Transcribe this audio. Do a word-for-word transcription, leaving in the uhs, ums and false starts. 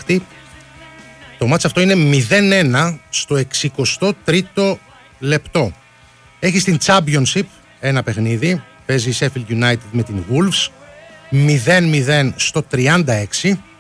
αυτή. Το μάτς αυτό είναι μηδέν ένα στο εξηκοστό τρίτο λεπτό. Έχει στην Championship ένα παιχνίδι. Παίζει η Sheffield United με την Wolves. μηδέν μηδέν στο τριάντα έξι.